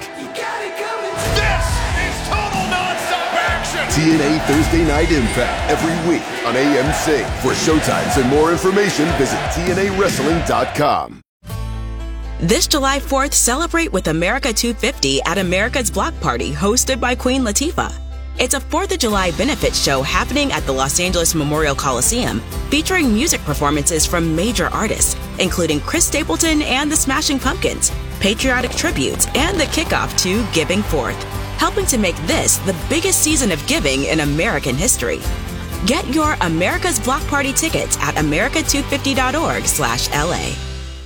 T N A Thursday Night Impact every week on A M C. For showtimes and more information, visit T N A wrestling dot com. This July fourth, celebrate with America two fifty at America's Block Party, hosted by Queen Latifah. It's a fourth of July benefit show happening at the Los Angeles Memorial Coliseum, featuring music performances from major artists, including Chris Stapleton and the Smashing Pumpkins, patriotic tributes, and the kickoff to Giving Forth, helping to make this the biggest season of giving in American history. Get your America's Block Party tickets at america two fifty dot org slash L A.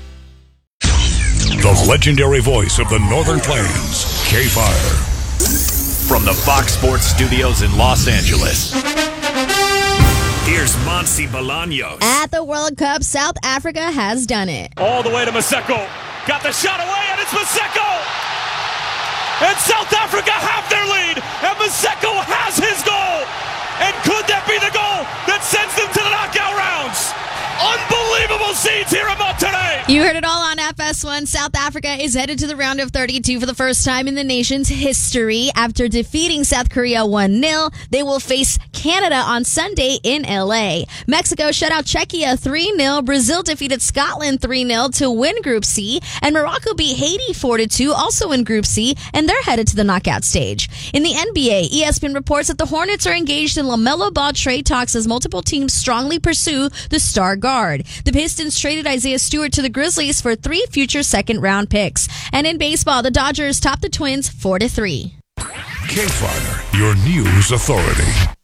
The legendary voice of the Northern Plains, K-Fire. From the Fox Sports Studios in Los Angeles, here's Monsi Bolaños. At the World Cup, South Africa has done it. All the way to Maseko. Got the shot away, and it's Maseko! And South Africa have their lead, and Maseko has his goal! And could that be the goal that sends them to the knockout rounds? Unbelievable scenes here at today. You heard it all on F S one. South Africa is headed to the round of thirty-two for the first time in the nation's history. After defeating South Korea one nil, they will face Canada on Sunday in L A. Mexico shut out Czechia three nil. Brazil defeated Scotland three nil to win Group C. And Morocco beat Haiti four to two, also in Group C, and they're headed to the knockout stage. In the N B A, E S P N reports that the Hornets are engaged in LaMelo Ball trade talks as multiple teams strongly pursue the star guard. The Pistons traded Isaiah Stewart to the Grizzlies for three future second-round picks. And in baseball, the Dodgers topped the Twins four to three. K-Fire, your news authority.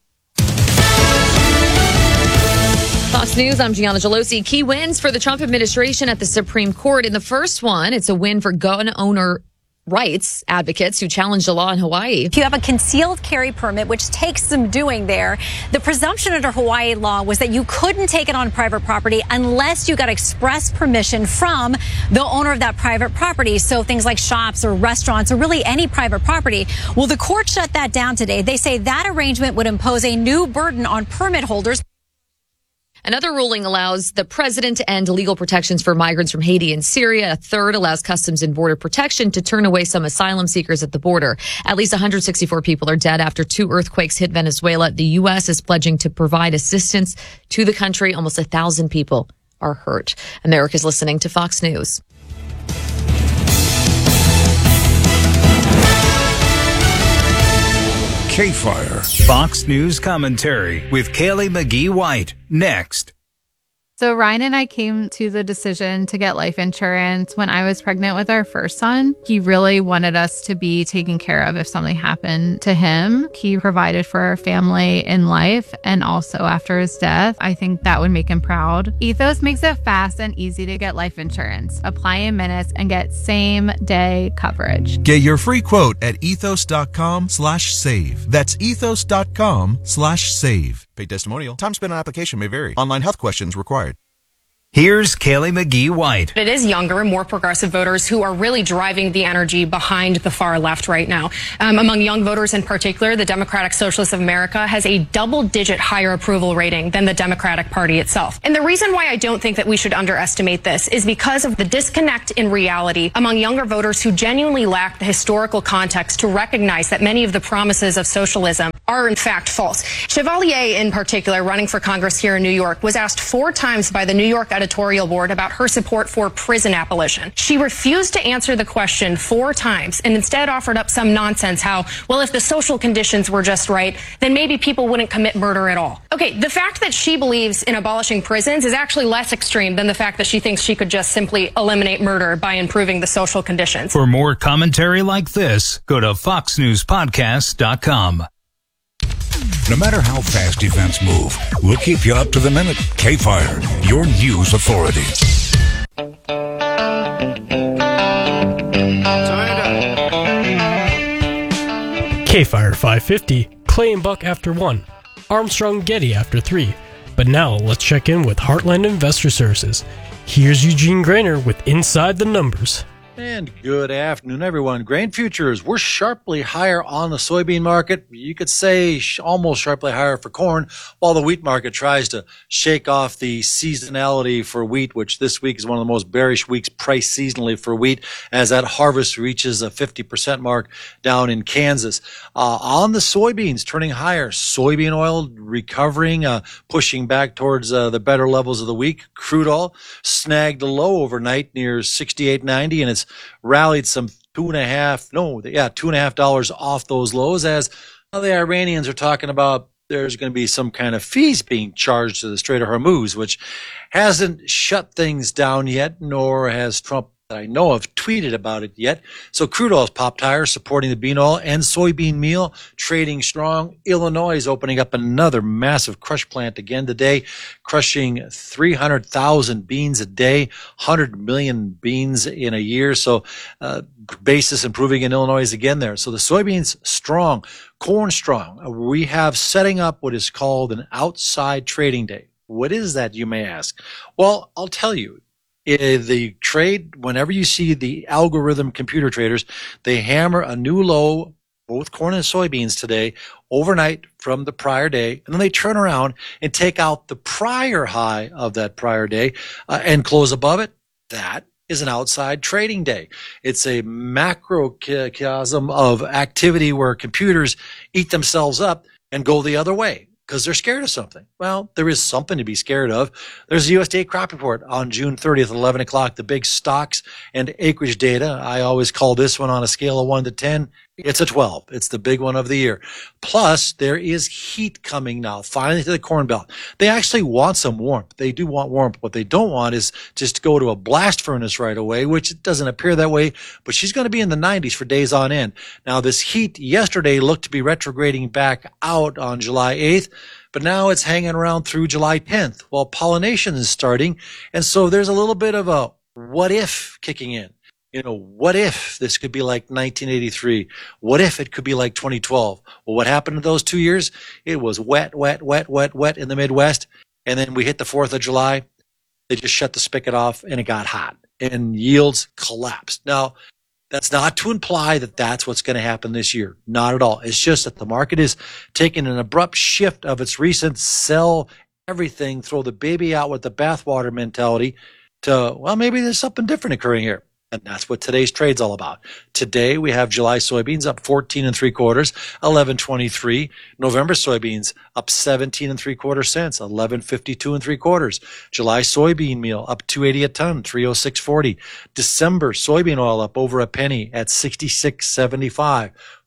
Fox News, I'm Gianna Gelosi. Key wins for the Trump administration at the Supreme Court. In the first one, it's a win for gun owner rights advocates who challenged a law in Hawaii. If you have a concealed carry permit, which takes some doing there, the presumption under Hawaii law was that you couldn't take it on private property unless you got express permission from the owner of that private property. So things like shops or restaurants or really any private property. Well, the court shut that down today. They say that arrangement would impose a new burden on permit holders. Another ruling allows the president to end legal protections for migrants from Haiti and Syria. A third allows Customs and Border Protection to turn away some asylum seekers at the border. At least one hundred sixty-four people are dead after two earthquakes hit Venezuela. The U S is pledging to provide assistance to the country. Almost a thousand people are hurt. America's listening to Fox News. K-Fire. Fox News commentary with Kaylee McGee White. Next. So Ryan and I came to the decision to get life insurance when I was pregnant with our first son. He really wanted us to be taken care of if something happened to him. He provided for our family in life and also after his death. I think that would make him proud. Ethos makes it fast and easy to get life insurance. Apply in minutes and get same day coverage. Get your free quote at ethos.com slash save. That's ethos.com slash save. Paid testimonial. Time spent on application may vary. Online health questions required. Here's Kaylee McGee White. It is younger, more progressive voters who are really driving the energy behind the far left right now. Um, among young voters in particular, the Democratic Socialists of America has a double-digit higher approval rating than the Democratic Party itself. And the reason why I don't think that we should underestimate this is because of the disconnect in reality among younger voters who genuinely lack the historical context to recognize that many of the promises of socialism are in fact false. Chevalier, in particular, running for Congress here in New York, was asked four times by the New York editorial board about her support for prison abolition. She refused to answer the question four times and instead offered up some nonsense how, well, if the social conditions were just right, then maybe people wouldn't commit murder at all. Okay, the fact that she believes in abolishing prisons is actually less extreme than the fact that she thinks she could just simply eliminate murder by improving the social conditions. For more commentary like this, go to fox news podcast dot com. No matter how fast events move, we'll keep you up to the minute. K-Fire, your news authority. K-Fire five fifty, Clay and Buck after one, Armstrong Getty after three. But now let's check in with Heartland Investor Services. Here's Eugene Grainer with Inside the Numbers. And good afternoon, everyone. Grain futures, we're sharply higher on the soybean market. You could say almost sharply higher for corn, while the wheat market tries to shake off the seasonality for wheat, which this week is one of the most bearish weeks priced seasonally for wheat, as that harvest reaches a fifty percent mark down in Kansas. Uh, on the soybeans, turning higher. Soybean oil recovering, uh, pushing back towards uh, the better levels of the week. Crude oil snagged a low overnight near sixty-eight ninety, and it's rallied some two and a half, no, yeah, two and a half dollars off those lows, as well, the Iranians are talking about there's going to be some kind of fees being charged to the Strait of Hormuz, which hasn't shut things down yet, nor has Trump, that I know of, tweeted about it yet. So crude oil's popped higher, supporting the bean oil and soybean meal, trading strong. Illinois is opening up another massive crush plant again today, crushing three hundred thousand beans a day, one hundred million beans in a year. So uh, basis improving in Illinois again there. So the soybeans strong, corn strong. We have setting up what is called an outside trading day. What is that, you may ask? Well, I'll tell you. The trade, whenever you see the algorithm computer traders, they hammer a new low, both corn and soybeans today, overnight from the prior day, and then they turn around and take out the prior high of that prior day uh, and close above it. That is an outside trading day. It's a macrocosm of activity where computers eat themselves up and go the other way, because they're scared of something. Well, there is something to be scared of. There's the U S D A crop report on June thirtieth at eleven o'clock, the big stocks and acreage data. I always call this one on a scale of one to ten. It's a twelve. It's the big one of the year. Plus, there is heat coming now, finally to the Corn Belt. They actually want some warmth. They do want warmth. What they don't want is just to go to a blast furnace right away, which it doesn't appear that way, but she's going to be in the nineties for days on end. Now, this heat yesterday looked to be retrograding back out on July eighth, but now it's hanging around through July tenth while pollination is starting. And so there's a little bit of a what if kicking in. You know, what if this could be like nineteen eighty-three? What if it could be like twenty twelve? Well, what happened in those two years? It was wet, wet, wet, wet, wet in the Midwest. And then we hit the fourth of July. They just shut the spigot off and it got hot and yields collapsed. Now, that's not to imply that that's what's going to happen this year. Not at all. It's just that the market is taking an abrupt shift of its recent sell everything, throw the baby out with the bathwater mentality to, well, maybe there's something different occurring here. And that's what today's trade's all about. Today we have July soybeans up fourteen and three quarters, eleven twenty-three. November soybeans up seventeen and three quarter cents, eleven fifty-two and three quarters. July soybean meal up two eighty a ton, three oh six forty. December soybean oil up over a penny at sixty-six seventy-five.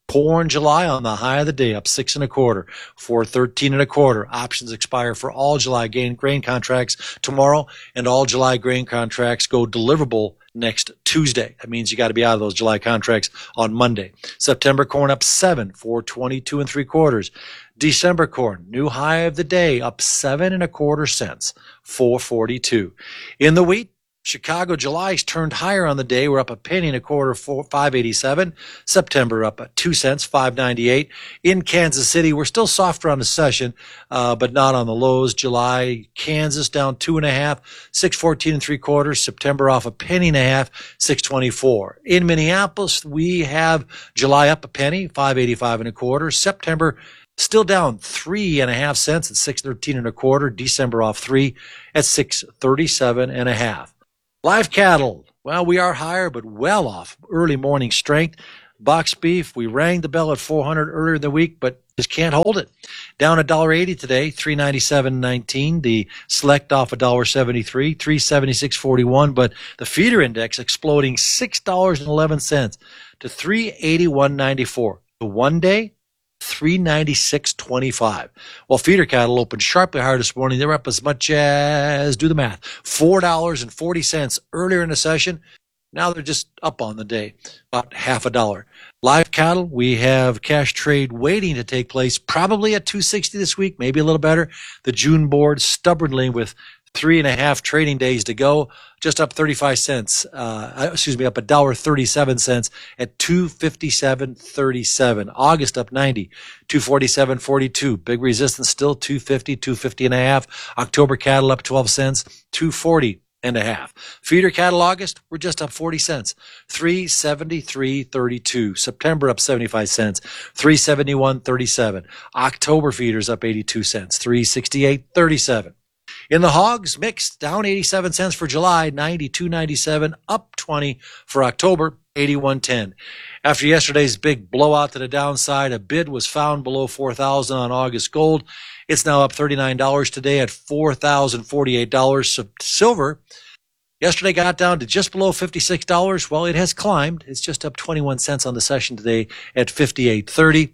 Corn July on the high of the day, up six and a quarter, four thirteen and a quarter. Options expire for all July grain, grain contracts tomorrow, and all July grain contracts go deliverable next Tuesday. That means you got to be out of those July contracts on Monday. September corn up seven, four twenty-two and three quarters. December corn, new high of the day, up seven and a quarter cents, four forty-two. In the wheat, Chicago July's turned higher on the day. We're up a penny and a quarter, four, five eighty-seven. September up at two cents, five ninety-eight. In Kansas City, we're still softer on the session, uh, but not on the lows. July, Kansas down two and a half, six fourteen and three quarters. September off a penny and a half, six twenty-four. In Minneapolis, we have July up a penny, five eighty-five and a quarter. September still down three and a half cents at six thirteen and a quarter. December off three at six thirty-seven and a half. Live cattle, well, we are higher, but well off early morning strength. Box beef, we rang the bell at four hundred earlier in the week, but just can't hold it. Down one dollar eighty today, three ninety-seven nineteen. The select off one dollar seventy-three, three seventy-six forty-one. But the feeder index exploding six dollars and eleven cents to three eighty-one ninety-four. The one day, three ninety-six twenty-five. While feeder cattle opened sharply higher this morning, they were up as much as, do the math, four dollars and forty cents earlier in the session. Now they're just up on the day, about half a dollar. Live cattle, we have cash trade waiting to take place, probably at two sixty this week, maybe a little better. The June board stubbornly with three and a half trading days to go, just up thirty-five cents, uh, excuse me, up one dollar thirty-seven cents at two fifty-seven thirty-seven. August up ninety, two forty-seven forty-two. Big resistance still, two fifty, two fifty and a half. October cattle up twelve cents, two forty and a half. Feeder cattle August, we're just up forty cents, three seventy-three thirty-two. September up seventy-five cents, three seventy-one thirty-seven. October feeders up eighty-two cents, three sixty-eight thirty-seven. In the hogs, mixed, down eighty-seven cents for July, ninety-two ninety-seven, up twenty for October, eighty-one ten. After yesterday's big blowout to the downside, a bid was found below four thousand on August gold. It's now up thirty-nine dollars today at four thousand forty-eight dollars. So silver yesterday got down to just below fifty-six dollars. Well, it has climbed. It's just up twenty-one cents on the session today at fifty-eight thirty.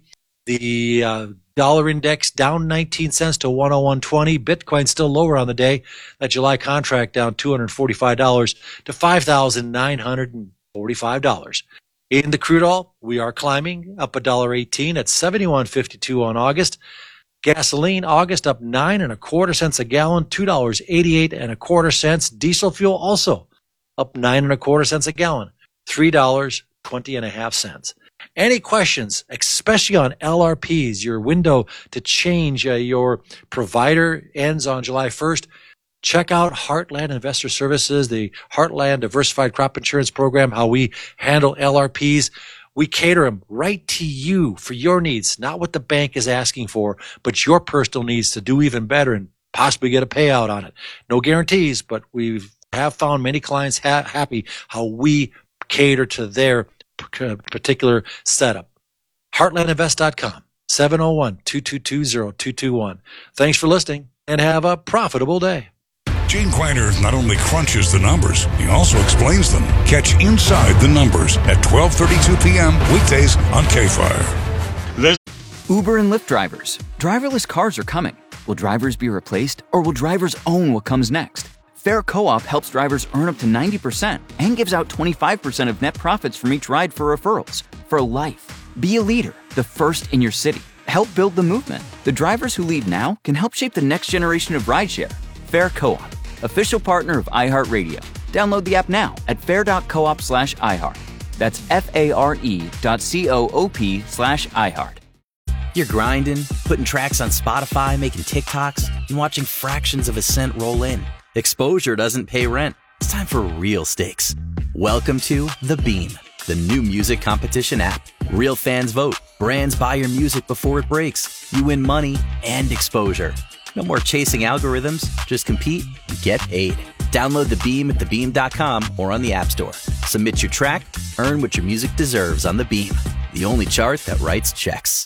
The uh, dollar index down nineteen cents to one oh one twenty. Bitcoin still lower on the day. That July contract down two hundred forty-five dollars to five thousand nine hundred forty-five dollars. In the crude oil, we are climbing up one dollar eighteen at seventy-one fifty-two on August. Gasoline, August up nine and a quarter cents a gallon, two dollars eighty-eight and a quarter cents. Diesel fuel also up nine and a quarter cents a gallon, three dollars twenty and a half cents. Any questions, especially on L R Ps, your window to change uh, your provider ends on July first. Check out Heartland Investor Services, the Heartland Diversified Crop Insurance Program, how we handle L R Ps. We cater them right to you for your needs, not what the bank is asking for, but your personal needs to do even better and possibly get a payout on it. No guarantees, but we have found many clients ha- happy how we cater to their p- particular setup. heartland invest dot com, seven oh one, two two two, oh two two one. Thanks for listening and have a profitable day. Gene Quiner not only crunches the numbers, he also explains them. Catch Inside the Numbers at twelve thirty-two p.m. weekdays on K-Fire. Uber and Lyft drivers. Driverless cars are coming. Will drivers be replaced, or will drivers own what comes next? Fair Co-op helps drivers earn up to ninety percent and gives out twenty-five percent of net profits from each ride for referrals. For life. Be a leader, the first in your city. Help build the movement. The drivers who lead now can help shape the next generation of rideshare. Fair Co-op, official partner of iHeartRadio. Download the app now at fair.coop slash iHeart. That's F-A-R-E dot C-O-O-P slash iHeart. You're grinding, putting tracks on Spotify, making TikToks, and watching fractions of a cent roll in. Exposure doesn't pay rent. It's time for real stakes. Welcome to The Beam, the new music competition app. Real fans vote. Brands buy your music before it breaks. You win money and exposure. No more chasing algorithms. Just compete and get paid. Download The Beam at the beam dot com or on the App Store. Submit your track. Earn what your music deserves on The Beam, the only chart that writes checks.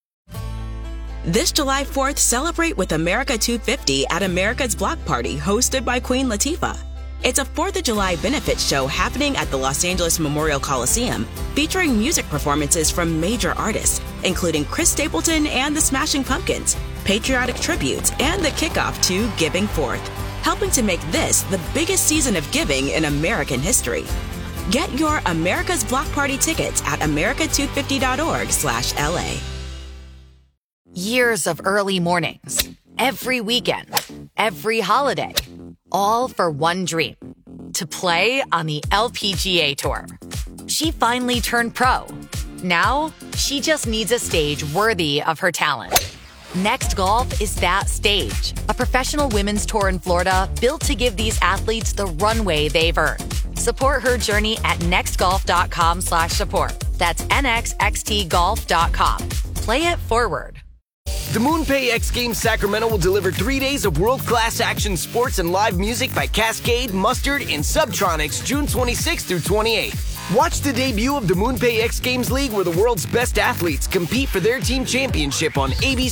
This July fourth, celebrate with America two fifty at America's Block Party, hosted by Queen Latifah. It's a fourth of July benefit show happening at the Los Angeles Memorial Coliseum, featuring music performances from major artists, including Chris Stapleton and the Smashing Pumpkins, patriotic tributes, and the kickoff to Giving Forth, helping to make this the biggest season of giving in American history. Get your America's Block Party tickets at america two fifty dot org slash L A. Years of early mornings, every weekend, every holiday, all for one dream, to play on the L P G A Tour. She finally turned pro. Now, she just needs a stage worthy of her talent. Next Golf is that stage, a professional women's tour in Florida built to give these athletes the runway they've earned. Support her journey at nextgolf.com slash support. That's nxxtgolf dot com. Play it forward. The MoonPay X Games Sacramento will deliver three days of world-class action sports and live music by Cascade, Mustard, and Subtronics June twenty-sixth through twenty-eighth. Watch the debut of the MoonPay X Games League where the world's best athletes compete for their team championship on A B